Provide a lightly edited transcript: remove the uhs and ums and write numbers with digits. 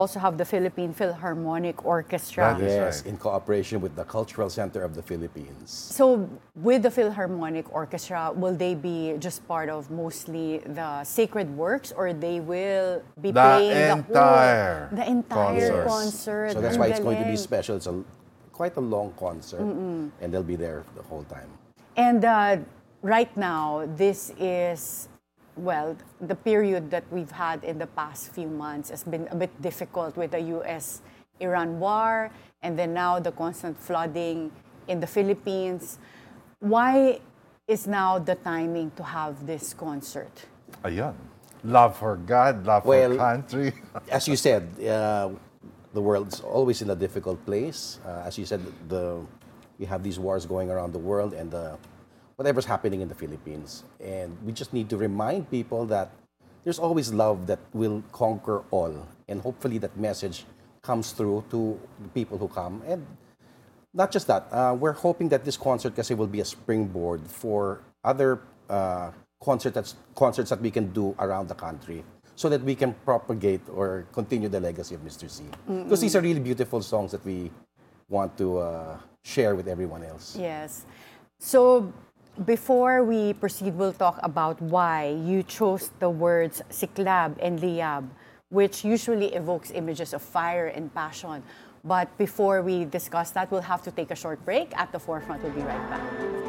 also have the Philippine Philharmonic Orchestra. That is Yes, right. in cooperation with the Cultural Center of the Philippines. So with the Philharmonic Orchestra, will they be just part of mostly the sacred works, or they will be The playing entire the entire concert. concert? So that's Ang why it's going to be galing. special. It's quite a long concert, and they'll be there the whole time. And right now, this is, well, the period that we've had in the past few months has been a bit difficult with the US-Iran war, and then now the constant flooding in the Philippines. Why is now the timing to have this concert? Ayan. Love for God, love Well, for country. As you said, the world's always in a difficult place. As you said, we have these wars going around the world, and whatever's happening in the Philippines. And we just need to remind people that there's always love that will conquer all. And hopefully that message comes through to the people who come. And not just that, we're hoping that this concert kasi will be a springboard for other concerts that we can do around the country, so that we can propagate or continue the legacy of Mr. C. Because these are really beautiful songs that we want to share with everyone else. Yes. So before we proceed, we'll talk about why you chose the words siklab and liyab, which usually evokes images of fire and passion. But before we discuss that, we'll have to take a short break. At the Forefront, we'll be right back.